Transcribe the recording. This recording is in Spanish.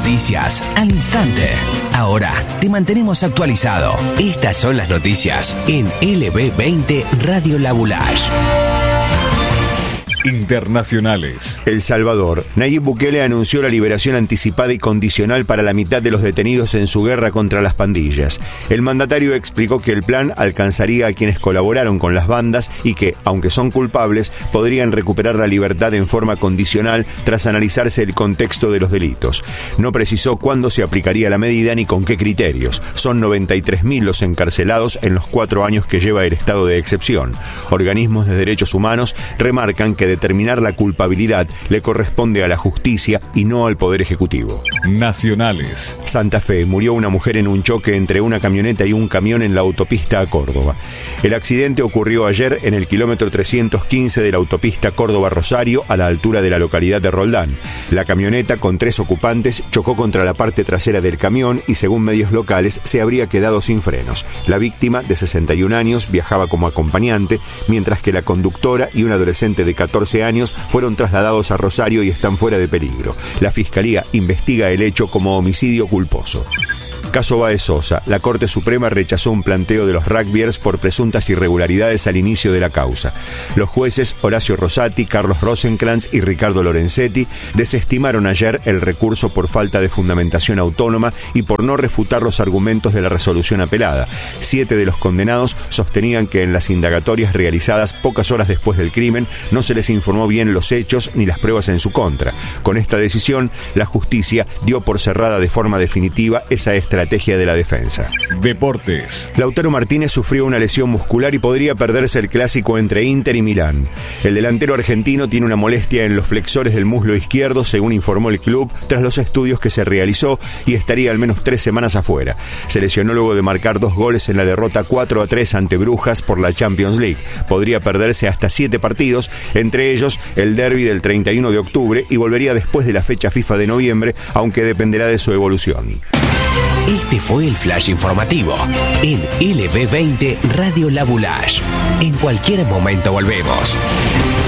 noticias al instante. Ahora te mantenemos actualizado. Estas son las noticias en LB20 Radio La Boulage. Internacionales. El Salvador. Nayib Bukele anunció la liberación anticipada y condicional para la mitad de los detenidos en su guerra contra las pandillas. El mandatario explicó que el plan alcanzaría a quienes colaboraron con las bandas y que, aunque son culpables, podrían recuperar la libertad en forma condicional tras analizarse el contexto de los delitos. No precisó cuándo se aplicaría la medida ni con qué criterios. Son 93.000 los encarcelados en los 4 años que lleva el estado de excepción. Organismos de derechos humanos remarcan que determinar la culpabilidad le corresponde a la justicia y no al Poder Ejecutivo. Nacionales. Santa Fe. Murió una mujer en un choque entre una camioneta y un camión en la autopista a Córdoba. El accidente ocurrió ayer en el kilómetro 315 de la autopista Córdoba-Rosario, a la altura de la localidad de Roldán. La camioneta, con 3 ocupantes, chocó contra la parte trasera del camión y, según medios locales, se habría quedado sin frenos. La víctima, de 61 años, viajaba como acompañante, mientras que la conductora y un adolescente de 14 años fueron trasladados a Rosario y están fuera de peligro. La Fiscalía investiga el hecho como homicidio culposo. Caso Baez Sosa. La Corte Suprema rechazó un planteo de los rugbyers por presuntas irregularidades al inicio de la causa. Los jueces Horacio Rosati, Carlos Rosenkrantz y Ricardo Lorenzetti desestimaron ayer el recurso por falta de fundamentación autónoma y por no refutar los argumentos de la resolución apelada. 7 de los condenados sostenían que en las indagatorias realizadas pocas horas después del crimen no se les informó bien los hechos ni las pruebas en su contra. Con esta decisión, la justicia dio por cerrada de forma definitiva esa estrategia de la defensa. Deportes. Lautaro Martínez sufrió una lesión muscular y podría perderse el clásico entre Inter y Milán. El delantero argentino tiene una molestia en los flexores del muslo izquierdo, según informó el club, tras los estudios que se realizó, y estaría al menos 3 semanas afuera. Se lesionó luego de marcar 2 goles en la derrota 4-3 ante Brujas por la Champions League. Podría perderse hasta 7 partidos, entre ellos el derbi del 31 de octubre, y volvería después de la fecha FIFA de noviembre, aunque dependerá de su evolución. Este fue el flash informativo en LB20 Radio La Boulage. En cualquier momento volvemos.